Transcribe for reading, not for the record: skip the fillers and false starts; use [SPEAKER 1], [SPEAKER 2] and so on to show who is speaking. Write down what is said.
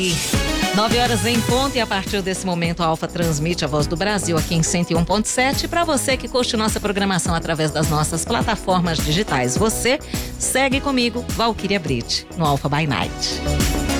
[SPEAKER 1] 9 horas em ponto, e a partir desse momento a Alfa transmite a Voz do Brasil aqui em 101.7 para você que curte nossa programação através das nossas plataformas digitais. Você segue comigo, Valquíria Brite, no Alfa by Night.